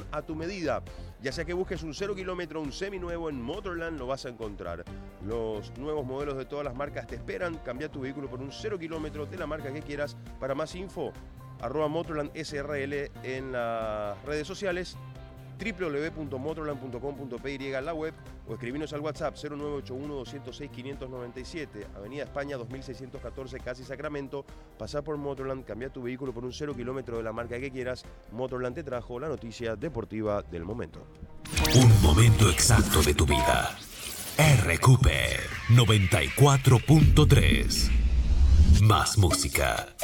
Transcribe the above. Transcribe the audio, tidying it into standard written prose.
a tu medida. Ya sea que busques un 0 kilómetro, un seminuevo, en Motorland lo vas a encontrar. Los nuevos modelos de todas las marcas te esperan. Cambia tu vehículo por un 0 kilómetro de la marca que quieras. Para más info, @Motorland SRL en las redes sociales, www.motorland.com.py la web, o escribinos al WhatsApp 0981-206-597, Avenida España 2614, Casi Sacramento. Pasá por Motorland, cambia tu vehículo por un 0 kilómetro de la marca que quieras. Motorland te trajo la noticia deportiva del momento. Un momento exacto de tu vida. RQP 94.3. Más música.